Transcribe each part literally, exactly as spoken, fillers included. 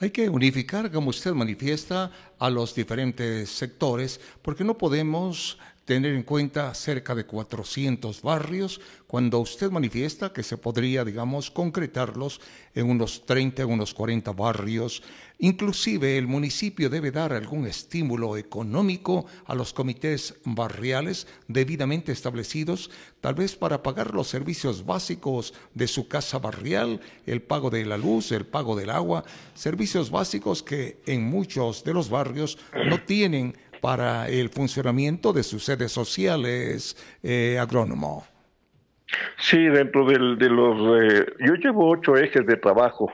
Hay que unificar, como usted manifiesta, a los diferentes sectores, porque no podemos tener en cuenta cerca de cuatrocientos barrios, cuando usted manifiesta que se podría, digamos, concretarlos en unos treinta, en unos cuarenta barrios. Inclusive el municipio debe dar algún estímulo económico a los comités barriales debidamente establecidos, tal vez para pagar los servicios básicos de su casa barrial, el pago de la luz, el pago del agua, servicios básicos que en muchos de los barrios no tienen para el funcionamiento de sus sedes sociales, eh, agrónomo. Sí, dentro del, de los... Eh, yo llevo ocho ejes de trabajo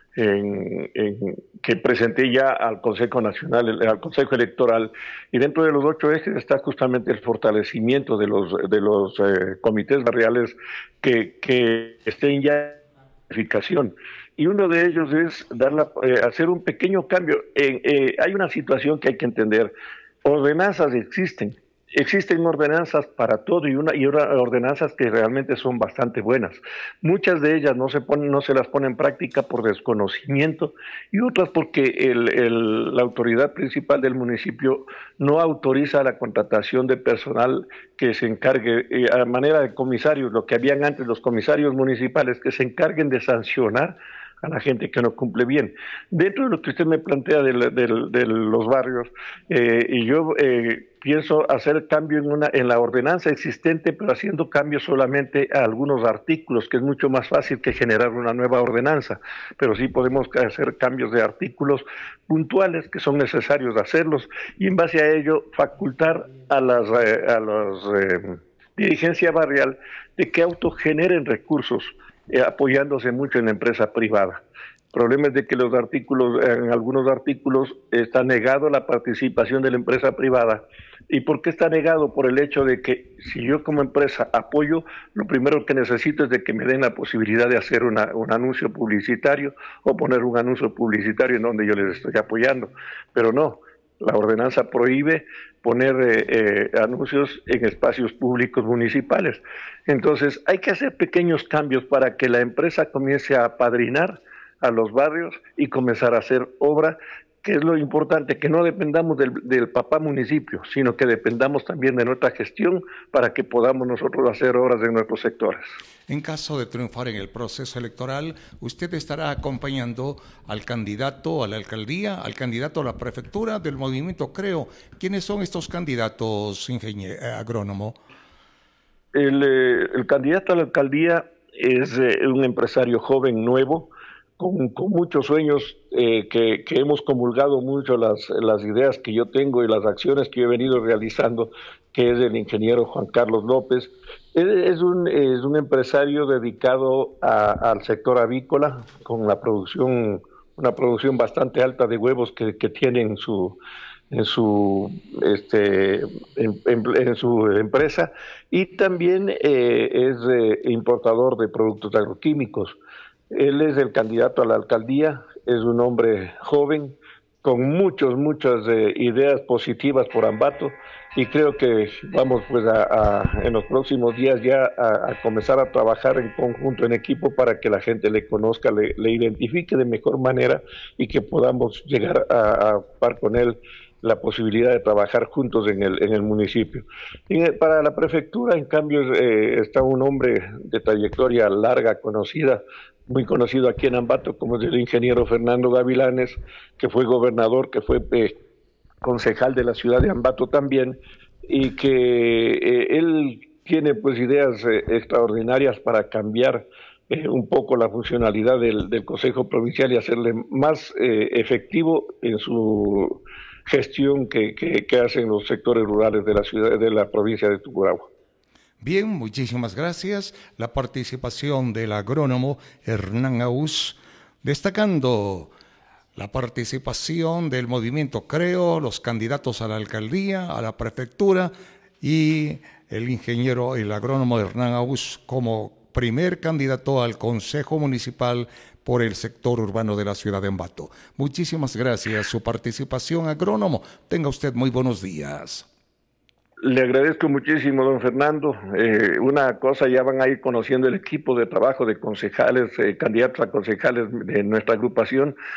en, en, que presenté ya al Consejo Nacional, al Consejo Electoral, y dentro de los ocho ejes está justamente el fortalecimiento de los, de los eh, comités barriales que, que estén ya en edificación. Y uno de ellos es dar la, eh, hacer un pequeño cambio. En, eh, hay una situación que hay que entender. Ordenanzas existen, existen ordenanzas para todo y una y ordenanzas que realmente son bastante buenas. Muchas de ellas no se ponen, no se las ponen en práctica por desconocimiento y otras porque el, el, la autoridad principal del municipio no autoriza la contratación de personal que se encargue eh, a manera de comisarios, lo que habían antes los comisarios municipales, que se encarguen de sancionar a la gente que no cumple bien. Dentro de lo que usted me plantea de, de, de los barrios, eh, y yo eh, pienso hacer cambio en, una, en la ordenanza existente, pero haciendo cambios solamente a algunos artículos, que es mucho más fácil que generar una nueva ordenanza, pero sí podemos hacer cambios de artículos puntuales que son necesarios hacerlos, y en base a ello facultar a las, eh, a las eh, dirigencia barrial de que autogeneren recursos, Eh, apoyándose mucho en la empresa privada. El problema es de que los artículos, en algunos artículos está negado la participación de la empresa privada. ¿Y por qué está negado? Por el hecho de que si yo como empresa apoyo, lo primero que necesito es de que me den la posibilidad de hacer una, un anuncio publicitario o poner un anuncio publicitario en donde yo les estoy apoyando. Pero no, la ordenanza prohíbe poner eh, eh, anuncios en espacios públicos municipales. Entonces, hay que hacer pequeños cambios para que la empresa comience a apadrinar a los barrios y comenzar a hacer obra, que es lo importante, que no dependamos del, del papá municipio, sino que dependamos también de nuestra gestión para que podamos nosotros hacer obras en nuestros sectores. En caso de triunfar en el proceso electoral, usted estará acompañando al candidato a la alcaldía, al candidato a la prefectura del movimiento Creo. ¿Quiénes son estos candidatos, ingeniero agrónomo? El, eh, el candidato a la alcaldía es eh, un empresario joven, nuevo, con, con muchos sueños, eh, que, que hemos comulgado mucho las, las ideas que yo tengo y las acciones que he venido realizando, que es el ingeniero Juan Carlos López. Es, es, un, es un empresario dedicado a, al sector avícola, con la producción, una producción bastante alta de huevos que, que tiene en su, en su, este, en, en, en su empresa, y también eh, es eh, importador de productos agroquímicos. Él es el candidato a la alcaldía, es un hombre joven, con muchos, muchas eh, ideas positivas por Ambato, y creo que vamos pues a, a en los próximos días ya a, a comenzar a trabajar en conjunto, en equipo, para que la gente le conozca, le, le identifique de mejor manera y que podamos llegar a, a ocupar con él la posibilidad de trabajar juntos en el, en el municipio. Y para la prefectura, en cambio, eh, está un hombre de trayectoria larga, conocida, muy conocido aquí en Ambato, como es el ingeniero Fernando Gavilanes, que fue gobernador, que fue eh, concejal de la ciudad de Ambato también, y que eh, él tiene pues ideas eh, extraordinarias para cambiar eh, un poco la funcionalidad del, del Consejo Provincial y hacerle más eh, efectivo en su gestión que, que, que hacen los sectores rurales de la ciudad, de la provincia de Tungurahua. Bien, muchísimas gracias. La participación del agrónomo Hernán Aus, destacando la participación del movimiento Creo, los candidatos a la alcaldía, a la prefectura, y el ingeniero, el agrónomo Hernán Aus como primer candidato al Consejo Municipal por el sector urbano de la ciudad de Ambato. Muchísimas gracias. Su participación, agrónomo. Tenga usted muy buenos días. Le agradezco muchísimo, don Fernando. Eh, una cosa, ya van a ir conociendo el equipo de trabajo de concejales, eh, candidatos a concejales de nuestra agrupación.